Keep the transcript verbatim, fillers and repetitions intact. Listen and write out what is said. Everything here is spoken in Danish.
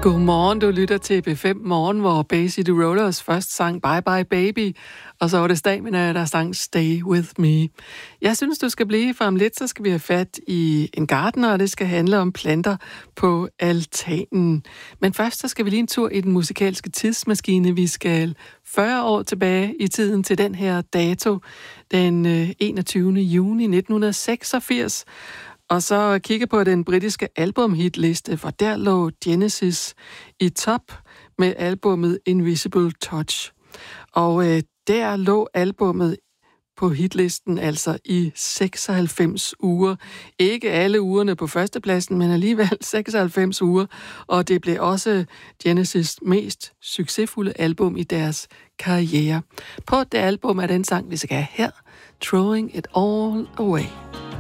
Godmorgen, du lytter til B fem Morgen, hvor Bay City Rollers først sang Bye Bye Baby, og så var det Stamina, der sang Stay With Me. Jeg synes, du skal blive, for om lidt, så skal vi have fat i en gartner, og det skal handle om planter på altanen. Men først, så skal vi lige en tur i den musikalske tidsmaskine. Vi skal fyrre år tilbage i tiden til den her dato, den enogtyvende juni nitten seksogfirs, og så kigge på den britiske albumhitliste, for der lå Genesis i top med albummet Invisible Touch. Og øh, der lå albummet på hitlisten altså i seksoghalvfems uger. Ikke alle ugerne på førstepladsen, men alligevel seksoghalvfems uger. Og det blev også Genesis mest succesfulde album i deres karriere. På det album er den sang, vi skal have her, Throwing It All Away.